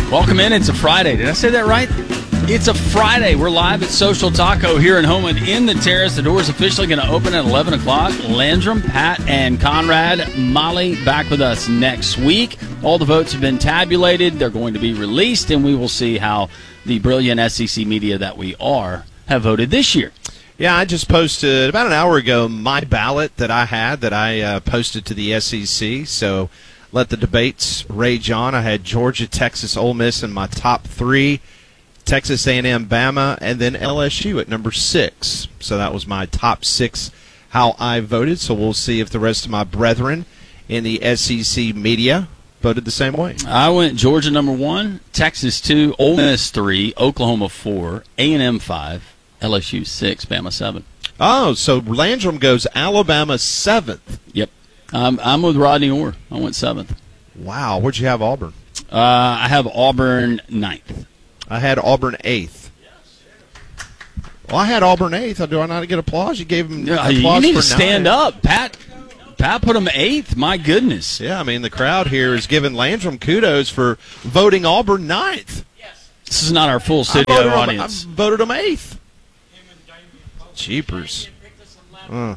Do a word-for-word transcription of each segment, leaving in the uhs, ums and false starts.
Welcome in. It's a Friday. Did I say that right? It's a Friday. We're live at Social Taco here in Homewood in the Terrace. The door is officially going to open at eleven o'clock. Landrum, Pat, and Conrad, Molly back with us next week. All the votes have been tabulated. They're going to be released, and we will see how the brilliant S E C media that we are have voted this year. Yeah, I just posted about an hour ago my ballot that I had that I uh, posted to the S E C. So let the debates rage on. I had Georgia, Texas, Ole Miss in my top three, Texas A and M, Bama, and then L S U at number six. So that was my top six, how I voted. So we'll see if the rest of my brethren in the S E C media voted the same way. I went Georgia number one, Texas two, Ole Miss three, Oklahoma four, A and M five, L S U six, Bama seven. Oh, so Landrum goes Alabama seventh. Yep. Um, I'm with Rodney Orr. I went seventh. Wow. Where'd you have Auburn? Uh, I have Auburn ninth. I had Auburn eighth. Well, I had Auburn eighth. Do I not get applause? You gave him Yeah, applause you need for to stand nine. up, Pat. Pat put him eighth. My goodness. Yeah, I mean, the crowd here is giving Landrum kudos for voting Auburn ninth. This is not our full I studio voted him, I audience. voted him eighth. Cheapers. Uh.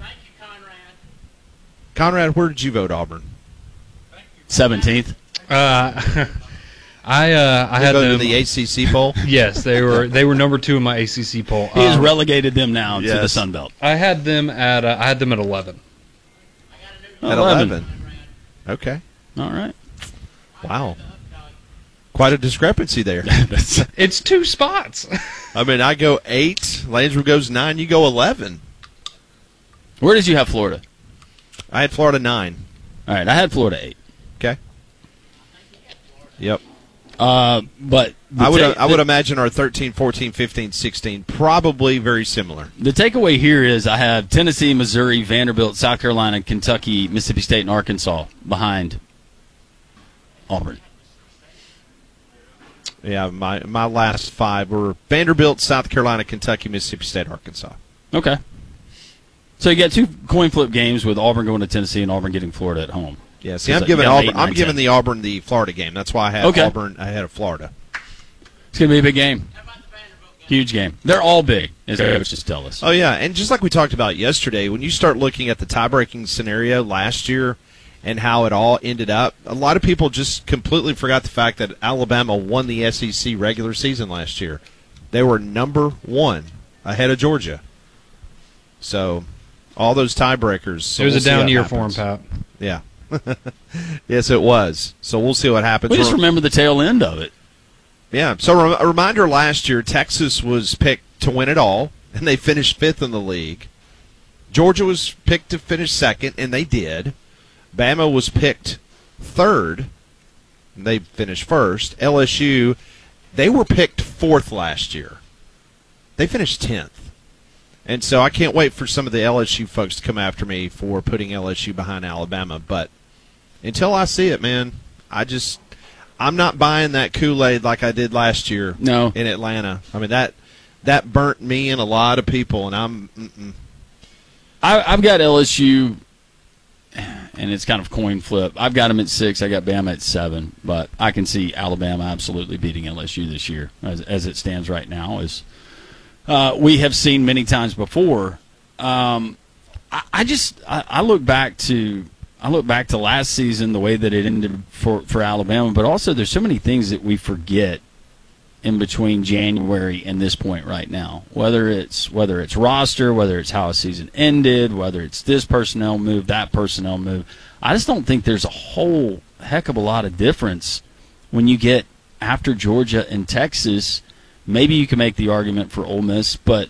Conrad, where did you vote Auburn? seventeenth. Uh, I uh, I You had voted them in the A C C poll? Yes, they were they were number two in my A C C poll. He has Um, relegated them now to the yes. Sun Belt. I had them at uh, I had them at eleven. At eleven. Okay. All right. Wow. Quite a discrepancy there. It's two spots. I mean, I go eight, Landrum goes nine, you go eleven. Where did you have Florida? I had Florida nine. All right, I had Florida eight. Okay. Yep. Uh, but the I would ta- I would the, imagine our thirteen, fourteen, fifteen, sixteen probably very similar. the takeaway here is I have Tennessee, Missouri, Vanderbilt, South Carolina, Kentucky, Mississippi State, and Arkansas behind Auburn. Yeah, my my last five were Vanderbilt, South Carolina, Kentucky, Mississippi State, Arkansas. Okay. So you got two coin flip games with Auburn going to Tennessee and Auburn getting Florida at home. Yeah, see, So I'm you giving got Auburn. eight, nine, I'm giving ten. the Auburn the Florida game. That's why I had Okay. Auburn ahead of Florida. It's going to be a big game. Huge game. They're all big, as coaches tell us. Oh yeah, and just like we talked about yesterday, when you start looking at the tie-breaking scenario last year and how it all ended up, a lot of people just completely forgot the fact that Alabama won the S E C regular season last year. They were number one ahead of Georgia. So, all those tiebreakers. So It was we'll a see down what year happens. for him, Pat. Yeah. Yes, it was. So we'll see what happens. We just We're- remember the tail end of it. Yeah. So a a reminder: last year, Texas was picked to win it all, and they finished fifth in the league. Georgia was picked to finish second, and they did. Bama was picked third, and they finished first. L S U, they were picked fourth last year. They finished tenth. And so I can't wait for some of the L S U folks to come after me for putting L S U behind Alabama. But until I see it, man, I just I'm not buying that Kool-Aid like I did last year No. in Atlanta. I mean, that that burnt me and a lot of people, and I'm mm-mm. I, I've got L S U, and it's kind of coin flip. I've got them at six. I got Bama at seven, but I can see Alabama absolutely beating L S U this year, as, as it stands right now. As uh, we have seen many times before. Um, I, I just I, I look back to I look back to last season, the way that it ended for for Alabama, but also there's so many things that we forget in between January and this point right now. Whether it's whether it's roster, whether it's how a season ended, whether it's this personnel move, that personnel move. I just don't think there's a whole heck of a lot of difference when you get after Georgia and Texas. Maybe you can make the argument for Ole Miss, but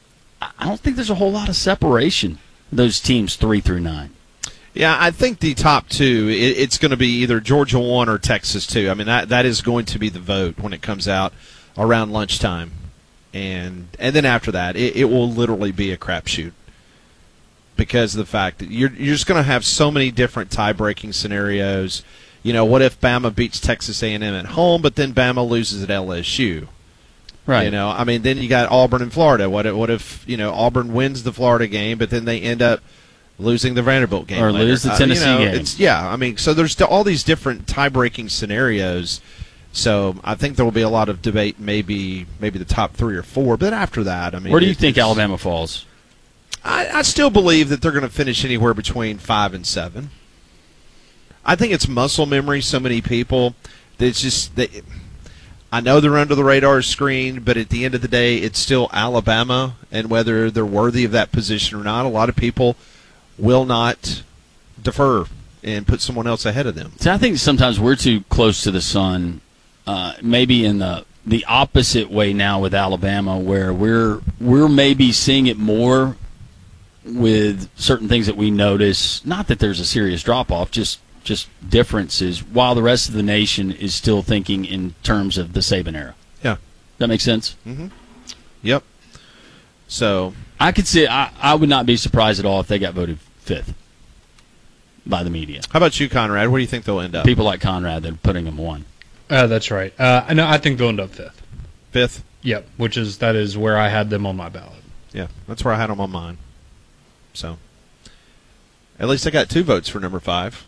I don't think there's a whole lot of separation, those teams three through nine. Yeah, I think the top two, it, it's going to be either Georgia one or Texas two. I mean, that that is going to be the vote when it comes out around lunchtime. And and then after that, it, it will literally be a crapshoot because of the fact that you're, you're just going to have so many different tie-breaking scenarios. You know, what if Bama beats Texas A and M at home, but then Bama loses at L S U? Right. You know, I mean, then you got Auburn and Florida. What if, what if, you know, Auburn wins the Florida game, but then they end up losing the Vanderbilt game Or later. lose the Uh, Tennessee you know, game. It's, yeah, I mean, so there's all these different tie-breaking scenarios So I think there will be a lot of debate, maybe maybe the top three or four. But after that, I mean, Where do you it- think it's- Alabama falls? I, I still believe that they're going to finish anywhere between five and seven. I think it's muscle memory. So many people, that it's just they, I know they're under the radar screen, but at the end of the day, it's still Alabama, and whether they're worthy of that position or not, a lot of people will not defer and put someone else ahead of them. See, I think sometimes we're too close to the sun, uh, maybe in the the opposite way now with Alabama, where we're we're maybe seeing it more with certain things that we notice. Not that there's a serious drop off, just just differences, while the rest of the nation is still thinking in terms of the Saban era. Yeah. That makes sense? Mm-hmm. Yep. So I could see, I, I would not be surprised at all if they got voted fifth by the media. how about you, Conrad? Where do you think they'll end up? People like Conrad, they're putting them one. Uh, that's right. Uh, I know. I think they'll end up fifth. Fifth? Yep, which is that is where I had them on my ballot. Yeah, that's where I had them on mine. So at least I got two votes for number five.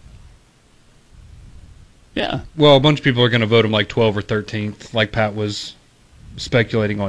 Yeah. Well, a bunch of people are going to vote him like twelve or thirteenth, like Pat was speculating on